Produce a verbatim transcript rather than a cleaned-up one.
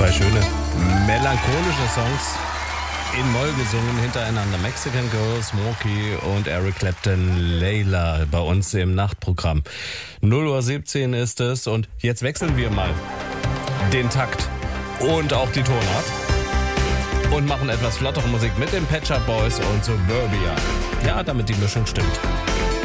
Zwei schöne melancholische Songs in Moll gesungen hintereinander. Mexican Girl, Smokey und Eric Clapton, Layla bei uns im Nachtprogramm. null Uhr siebzehn ist es und jetzt wechseln wir mal den Takt und auch die Tonart und machen etwas flottere Musik mit den Pet Shop Boys und Suburbia. Ja, damit die Mischung stimmt.